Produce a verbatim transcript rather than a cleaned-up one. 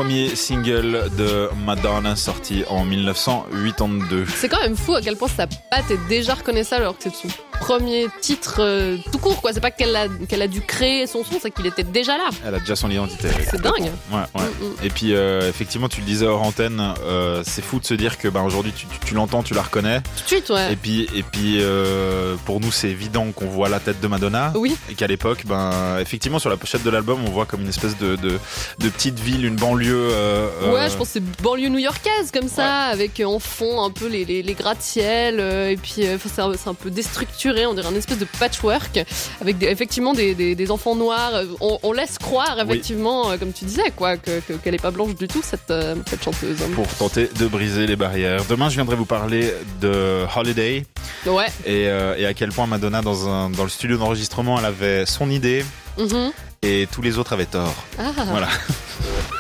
premier single de Madonna sorti en dix-neuf cent quatre-vingt-deux. C'est quand même fou à quel point sa patte est déjà reconnaissable alors que c'est son premier titre euh, tout court, quoi. C'est pas qu'elle a, qu'elle a dû créer son son, c'est qu'il était déjà là. Elle a déjà son identité. C'est dingue. Ouais, ouais. Mm-hmm. Et puis euh, effectivement, tu le disais hors antenne, euh, c'est fou de se dire que bah, aujourd'hui tu, tu, tu l'entends, tu la reconnais. Tout de suite, ouais. Et puis, et puis euh, pour nous, c'est évident qu'on voit la tête de Madonna. Oui. Et qu'à l'époque, ben, effectivement, sur la pochette de l'album, on voit comme une espèce de, de, de petite ville, une banlieue. Euh, ouais, euh... je pense que c'est banlieue new-yorkaise comme ça, ouais. Avec en fond un peu les, les, les gratte-ciel, euh, et puis euh, c'est, un, c'est un peu déstructuré, on dirait un espèce de patchwork, avec des, effectivement des, des, des enfants noirs. On, on laisse croire, effectivement, oui. euh, comme tu disais, quoi, que, que, qu'elle n'est pas blanche du tout, cette, euh, cette chanteuse. Pour tenter de briser les barrières. Demain, je viendrai vous parler de Holiday. Ouais. Et, euh, et à quel point Madonna, dans, un, dans le studio d'enregistrement, elle avait son idée, mm-hmm. et tous les autres avaient tort. Ah. Voilà.